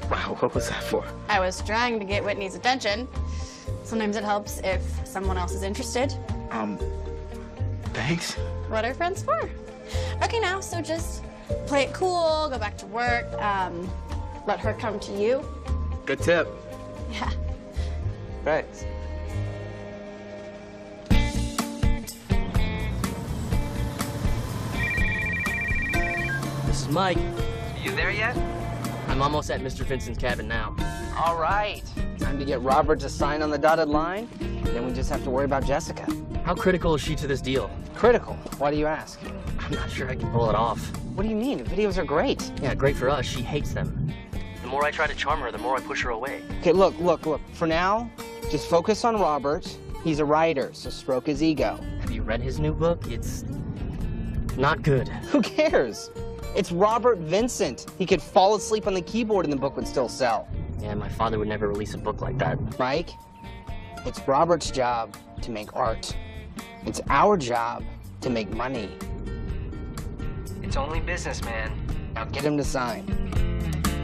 Wow, what was that for? I was trying to get Whitney's attention. Sometimes it helps if someone else is interested. Thanks. What are friends for? Okay, now, so just play it cool, go back to work, let her come to you. Good tip. Yeah. Thanks. This is Mike. You there yet? I'm almost at Mr. Vincent's cabin now. All right. Time to get Robert to sign on the dotted line. Then we just have to worry about Jessica. How critical is she to this deal? Critical. Why do you ask? I'm not sure I can pull it off. What do you mean? The videos are great. Yeah, great for us. She hates them. The more I try to charm her, the more I push her away. Okay, look. For now, just focus on Robert. He's a writer, so stroke his ego. Have you read his new book? It's not good. Who cares? It's Robert Vincent. He could fall asleep on the keyboard and the book would still sell. Yeah, my father would never release a book like that. Mike, it's Robert's job to make art. It's our job to make money. It's only business, man. Now get him to sign.